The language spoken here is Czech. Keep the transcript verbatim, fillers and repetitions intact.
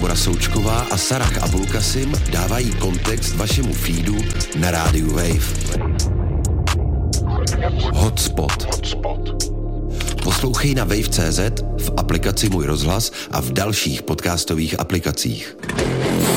Bárbara Součková a Sarah Abulkasim dávají kontext vašemu feedu na rádiu Wave. Hotspot. Poslouchej na wave tečka cé zet, v aplikaci Můj rozhlas a v dalších podcastových aplikacích.